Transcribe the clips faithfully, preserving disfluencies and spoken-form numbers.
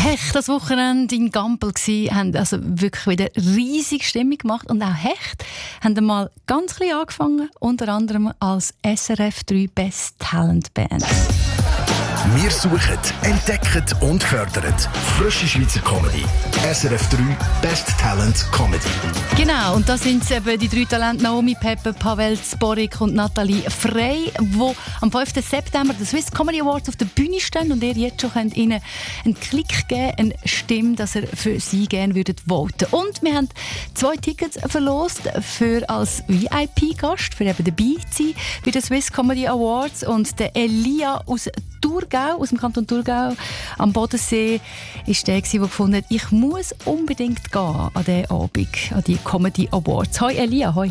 Hecht das Wochenende in Gampel gsi, haben also wirklich wieder riesige Stimmung gemacht. Und auch Hecht haben mal ganz klein angefangen, unter anderem als S R F drei Best Talent Band. Wir suchen, entdecken und fördern frische Schweizer Comedy. S R F drei Best Talent Comedy. Genau, und da sind eben die drei Talente Naomi Pepper, Pavel Zborik und Nathalie Frey, die am fünften September den Swiss Comedy Awards auf der Bühne stehen und ihr jetzt schon könnt ihnen einen Klick geben, eine Stimme, dass ihr für sie gerne würdet voten. Und wir haben zwei Tickets verlost für als V I P-Gast, für eben dabei zu sein bei den Swiss Comedy Awards. Und der Elia aus Thurgau, aus dem Kanton Thurgau am Bodensee, ist der, der gefunden hat, ich muss unbedingt gehen an diesen Abend, an die Comedy Awards. Hoi Elia, hoi.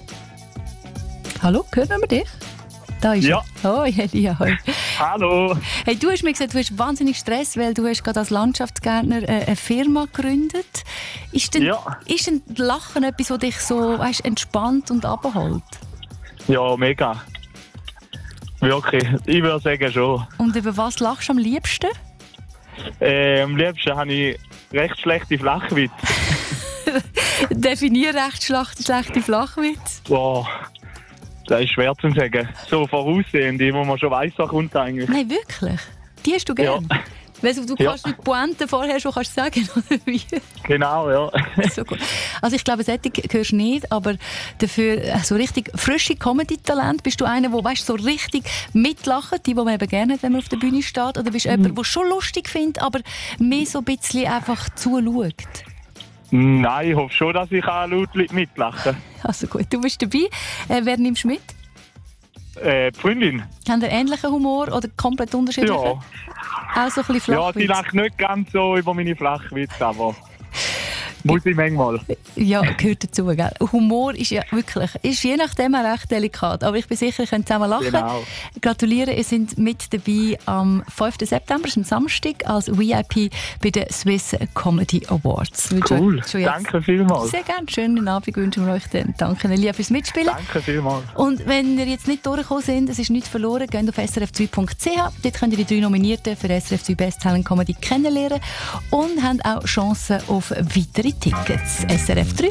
Hallo, hören wir dich? Da ist ja. er. Hoi Elia, hoi. Hallo. Hey, du hast mir gesagt, du hast wahnsinnig Stress, weil du hast gerade als Landschaftsgärtner eine Firma gegründet. Ist denn, ja. ist denn Lachen etwas, das dich so weißt, entspannt und abholt? Ja, mega. Wirklich, ich würde sagen schon. Und über was lachst du am liebsten? Äh, am liebsten habe ich recht schlechte Flachwitze. Definier recht schlechte Flachwitze. Wow, das ist schwer zu sagen. So voraussehende, wo man schon weiss, was kommt eigentlich. Nein, wirklich? Die hast du gern? Ja. Weißt du, du Ja. kannst die Pointe vorher schon kannst sagen, oder wie? Genau, ja. So gut. Also ich glaube, Sättig hörst du nicht, aber dafür äh, so richtig frische Comedy-Talent. Bist du einer, der weißt, so richtig mitlacht, die, die man eben gerne hat, wenn man auf der Bühne steht? Oder bist du Mhm. jemand, der schon lustig findet, aber mehr so ein bisschen einfach zuschaut? Nein, ich hoffe schon, dass ich auch laut mitlache. Also gut, du bist dabei. Äh, wer nimmst du mit? Äh, die Freundin? Haben ihr ähnlichen Humor oder komplett unterschiedlichen? Ja. Auch so ein bisschen Ja, sie Flachwitz? lacht nicht ganz so über meine Flachwitze, aber muss ich manchmal. Ja, gehört dazu. Gell? Humor ist ja wirklich, ist je nachdem auch recht delikat. Aber ich bin sicher, ihr könnt zusammen lachen. Genau. Gratuliere, ihr seid mit dabei am fünften September, das ist ein Samstag, als V I P bei den Swiss Comedy Awards. Cool, Schon jetzt danke vielmals. sehr gerne, schönen Abend wünschen wir euch dann. Danke, Elia, fürs Mitspielen. Danke vielmals. Und wenn ihr jetzt nicht durchgekommen sind, es ist nichts verloren, geht auf s r f zwei punkt c h. Dort könnt ihr die drei Nominierten für S R F zwei Best Talent Comedy kennenlernen und habt auch Chancen auf weitere Tickets. S R F drei